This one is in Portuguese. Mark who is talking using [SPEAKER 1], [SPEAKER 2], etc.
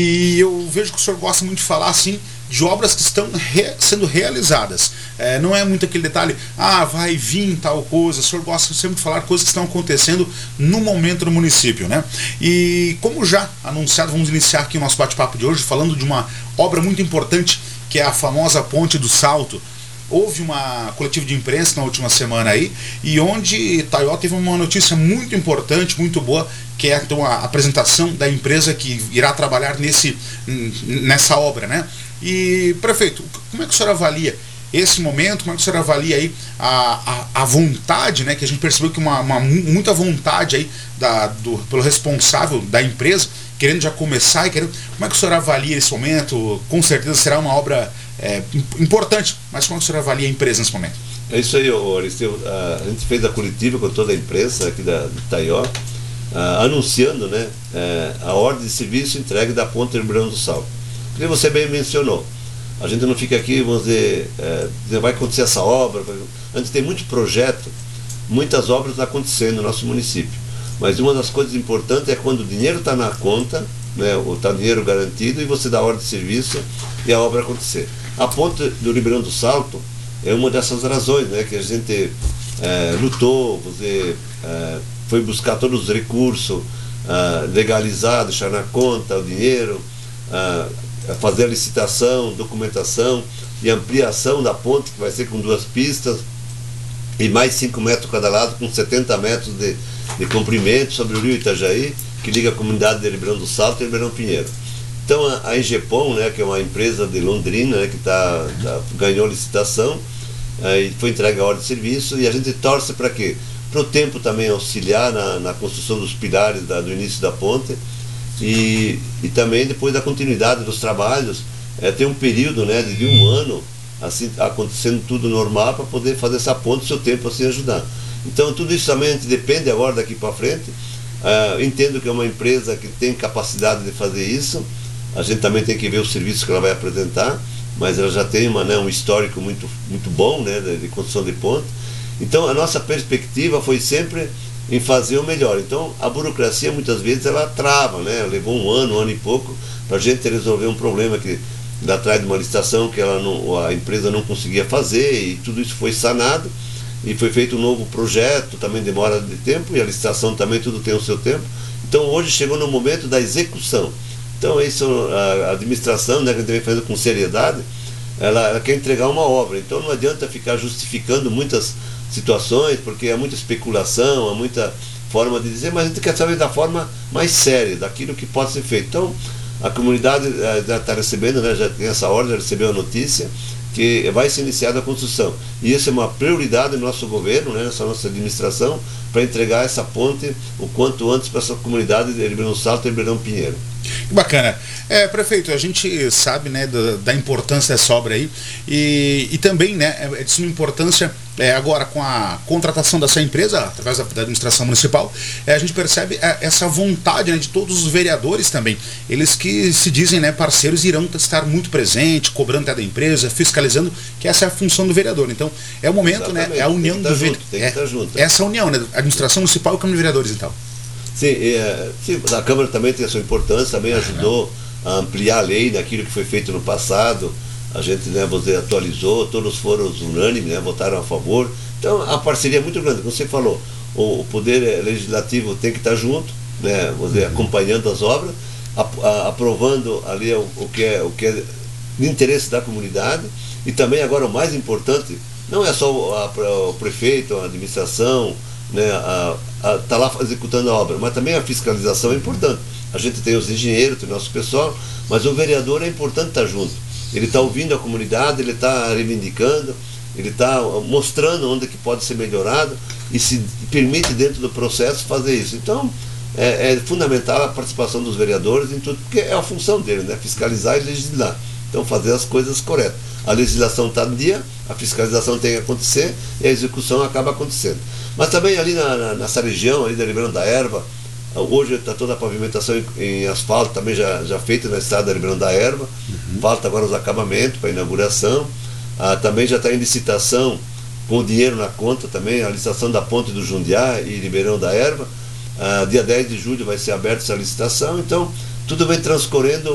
[SPEAKER 1] E eu vejo que o senhor gosta muito de falar assim de obras que estão sendo realizadas. Não é muito aquele detalhe, vai vir tal coisa. O senhor gosta sempre de falar coisas que estão acontecendo no momento no município, né? E como já anunciado, vamos iniciar aqui o nosso bate-papo de hoje falando de uma obra muito importante, que é a famosa Ponte do Salto. Houve uma coletiva de imprensa na última semana aí, e onde Taió teve uma notícia muito importante, muito boa, que é então a apresentação da empresa que irá trabalhar nessa obra, né? E, prefeito, como é que o senhor avalia esse momento? Como é que o senhor avalia aí a vontade, né? Que a gente percebeu que muita vontade aí pelo responsável da empresa, querendo já começar e querendo. Como é que o senhor avalia esse momento? Com certeza será uma obra importante, mas como é que o senhor avalia a empresa nesse momento?
[SPEAKER 2] É isso aí, Aristeu. A gente fez a coletiva com toda a imprensa aqui do Taió, anunciando, né, a ordem de serviço entregue da Ponte Ribeirão do Salto. Como você bem mencionou, a gente não fica aqui, vamos dizer, vai acontecer essa obra. A gente tem muito projeto, muitas obras acontecendo no nosso município. Mas uma das coisas importantes é quando o dinheiro está na conta, né, ou está o dinheiro garantido, e você dá a ordem de serviço e a obra acontecer. A ponte do Ribeirão do Salto é uma dessas razões, né, que a gente lutou, você foi buscar todos os recursos, legalizar, deixar na conta o dinheiro, fazer a licitação, documentação e ampliação da ponte, que vai ser com 2 pistas e mais 5 metros cada lado, com 70 metros de comprimento sobre o rio Itajaí, que liga a comunidade de Ribeirão do Salto e Ribeirão Pinheiro. Então a Engepom, né, que é uma empresa de Londrina, né, que ganhou a licitação, e foi entregue a ordem de serviço, e a gente torce para quê? Para o tempo também auxiliar na construção dos pilares do início da ponte, e também depois da continuidade dos trabalhos, tem um período, né, de 1 ano, assim, acontecendo tudo normal, para poder fazer essa ponte, seu tempo assim ajudar. Então tudo isso também depende agora daqui para frente. Entendo que é uma empresa que tem capacidade de fazer isso. A gente também tem que ver o serviço que ela vai apresentar, mas ela já tem um histórico muito, muito bom, né, de construção de ponte. Então a nossa perspectiva foi sempre em fazer o melhor. Então a burocracia muitas vezes ela trava, né? Levou 1 ano e pouco para a gente resolver um problema que lá atrás de uma licitação que a empresa não conseguia fazer, e tudo isso foi sanado e foi feito um novo projeto, também demora de tempo, e a licitação também tudo tem o seu tempo. Então hoje chegou no momento da execução. Então isso, a administração, né, que a gente vem fazendo com seriedade, ela quer entregar uma obra. Então não adianta ficar justificando muitas situações, porque há muita especulação, há muita forma de dizer, mas a gente quer saber da forma mais séria, daquilo que pode ser feito. Então a comunidade já está recebendo, né, já tem essa ordem, já recebeu a notícia que vai ser iniciada a construção. E isso é uma prioridade do nosso governo, né, nessa nossa administração, para entregar essa ponte o quanto antes para essa comunidade de Ribeirão do Salto e Ribeirão Pinheiro.
[SPEAKER 1] Que bacana. Prefeito, a gente sabe, né, da importância dessa obra aí, e também, né, é de suma importância, agora com a contratação dessa empresa, através da administração municipal, a gente percebe essa vontade, né, de todos os vereadores também. Eles que se dizem, né, parceiros, irão estar muito presentes, cobrando até da empresa, fiscalizando, que essa é a função do vereador. Então, é o momento, exatamente, né, é a união do vereador.
[SPEAKER 2] Tem que estar junto.
[SPEAKER 1] Essa união, né, administração municipal e Câmara de Vereadores, então.
[SPEAKER 2] Sim, a Câmara também tem a sua importância, também ajudou a ampliar a lei daquilo que foi feito no passado. A gente, né, você atualizou, todos foram unânimes, né, votaram a favor. Então a parceria é muito grande, como você falou, o Poder Legislativo tem que estar junto, né, você acompanhando as obras, aprovando ali o que é de interesse da comunidade. E também agora o mais importante, não é só o prefeito, a administração, né, tá lá executando a obra, mas também a fiscalização é importante. A gente tem os engenheiros, tem o nosso pessoal, mas o vereador é importante estar junto. Ele está ouvindo a comunidade, ele está reivindicando, ele está mostrando onde que pode ser melhorado e se permite dentro do processo fazer isso. Então é fundamental a participação dos vereadores em tudo, porque é a função dele, né, fiscalizar e legislar. Então fazer as coisas corretas. A legislação está no dia, a fiscalização tem que acontecer e a execução acaba acontecendo. Mas também ali nessa região ali da Ribeirão da Erva, hoje está toda a pavimentação em asfalto, também já feita na estrada da Ribeirão da Erva. Falta agora os acabamentos para a inauguração. Também já está em licitação, com o dinheiro na conta também, a licitação da Ponte do Jundiá e Ribeirão da Erva. Dia 10 de julho vai ser aberta essa licitação, então tudo vem transcorrendo